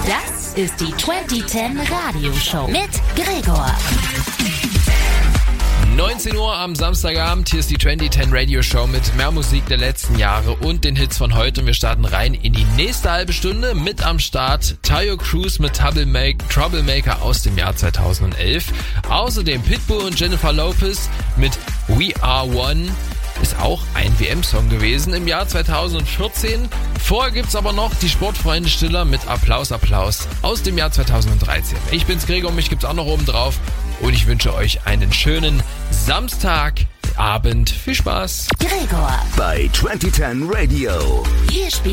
Das ist die 2010 Radioshow mit Gregor. 19 Uhr am Samstagabend, hier ist die 2010 Radio Show mit mehr Musik der letzten Jahre und den Hits von heute. Und wir starten rein in die nächste halbe Stunde. Mit am Start Taio Cruz mit Troublemaker aus dem Jahr 2011. Außerdem Pitbull und Jennifer Lopez mit We Are One. Ist auch ein WM-Song gewesen im Jahr 2014. Vorher gibt's aber noch die Sportfreunde Stiller mit Applaus, Applaus aus dem Jahr 2013. Ich bin's Gregor, mich gibt's auch noch oben drauf. Und ich wünsche euch einen schönen Samstagabend. Viel Spaß. Gregor. Bei 2010 Radio. Hier spielt